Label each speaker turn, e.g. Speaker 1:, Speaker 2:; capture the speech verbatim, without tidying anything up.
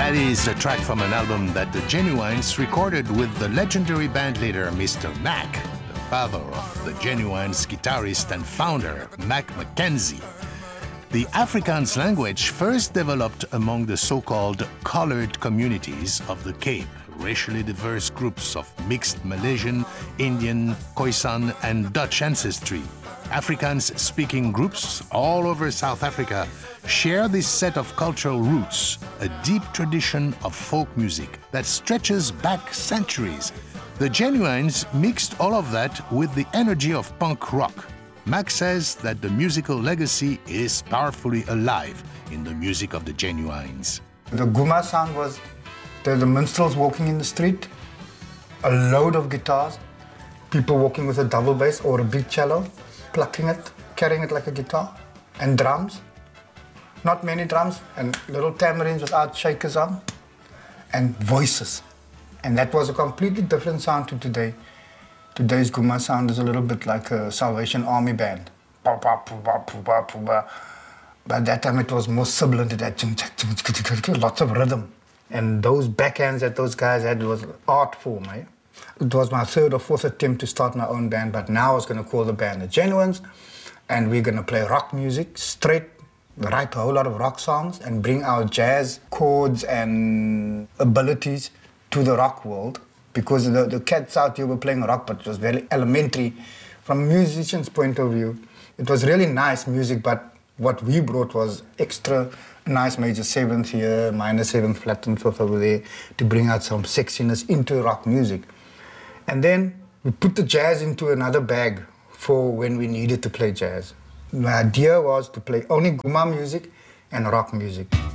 Speaker 1: That is a track from an album that the Genuines recorded with the legendary bandleader Mister Mac, the father of the Genuines guitarist and founder, Mac McKenzie. The Afrikaans language first developed among the so-called colored communities of the Cape, racially diverse groups of mixed Malaysian, Indian, Khoisan, and Dutch ancestry. Afrikaans-speaking groups all over South Africa share this set of cultural roots, a deep tradition of folk music that stretches back centuries. The Genuines mixed all of that with the energy of punk rock. Mac says that the musical legacy is powerfully alive in the music of the Genuines.
Speaker 2: The Guma sound was the, the minstrels walking in the street, a load of guitars, people walking with a double bass or a big cello, plucking it, carrying it like a guitar, and drums. Not many drums, and little tamarins without shakers on, and voices. And that was a completely different sound to today. Today's Guma sound is a little bit like a Salvation Army band. But that time it was more sibilant, it had lots of rhythm. And those backhands that those guys had was art form, eh? It was my third or fourth attempt to start my own band, but now I was going to call the band the Genuines, and we're going to play rock music, straight, write a whole lot of rock songs, and bring our jazz chords and abilities to the rock world. Because the, the cats out here were playing rock, but it was very elementary. From a musician's point of view, it was really nice music, but what we brought was extra nice major seventh here, minor seventh, flat and fifth over there, to bring out some sexiness into rock music. And then we put the jazz into another bag for when we needed to play jazz. My idea was to play only Guma music and rock music.